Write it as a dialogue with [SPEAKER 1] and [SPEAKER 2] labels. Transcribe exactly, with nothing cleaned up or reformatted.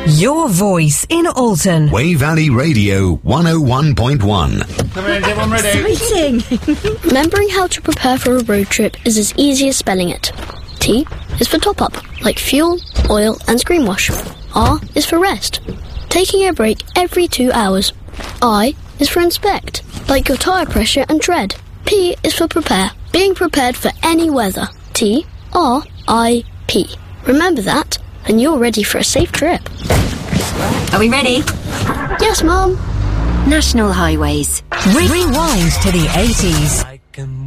[SPEAKER 1] Your voice in Alton.
[SPEAKER 2] Way Valley Radio one oh one point one.
[SPEAKER 3] Come in, everyone ready?
[SPEAKER 4] Exciting! Remembering how to prepare for a road trip is as easy as spelling it. T is for top up, like fuel, oil and screen wash. R is for rest, taking a break every two hours. I is for inspect, like your tyre pressure and tread. P is for prepare, being prepared for any weather. T, R, I, P. Remember that, and you're ready for a safe trip.
[SPEAKER 5] Are we ready?
[SPEAKER 4] Yes, Mum.
[SPEAKER 5] National Highways.
[SPEAKER 1] Re- rewind to the eighties.